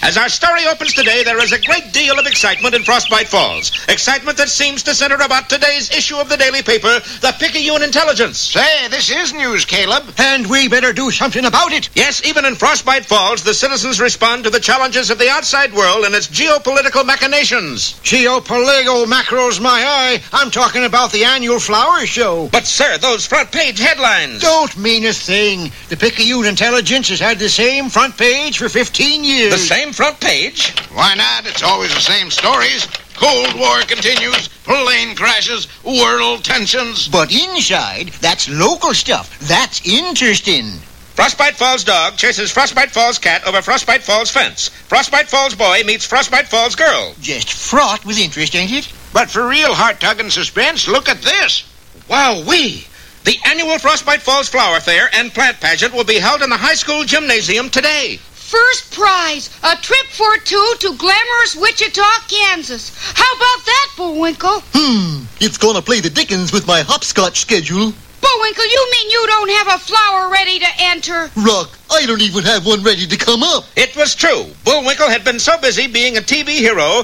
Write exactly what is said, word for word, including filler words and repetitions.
As our story opens today, there is a great deal of excitement in Frostbite Falls. Excitement that seems to center about today's issue of the daily paper, the Picayune Intelligence. Say, this is news, Caleb. And we better do something about it. Yes, even in Frostbite Falls, the citizens respond to the challenges of the outside world and its geopolitical machinations. Geopolitical macros, my eye. I'm talking about the annual flower show. But, sir, those front page headlines. Don't mean a thing. The Picayune Intelligence has had the same front page for fifteen years. The same front page? Why not? It's always the same stories. Cold War continues, plane crashes, world tensions. But inside, that's local stuff. That's interesting. Frostbite Falls dog chases Frostbite Falls cat over Frostbite Falls fence. Frostbite Falls boy meets Frostbite Falls girl. Just fraught with interest, ain't it? But for real heart-tugging suspense, look at this. Wowee! The annual Frostbite Falls Flower Fair and Plant Pageant will be held in the high school gymnasium today. First prize, a trip for two to glamorous Wichita, Kansas. How about that, Bullwinkle? Hmm, it's gonna play the dickens with my hopscotch schedule. Bullwinkle, you mean you don't have a flower ready to enter? Rock, I don't even have one ready to come up. It was true. Bullwinkle had been so busy being a T V hero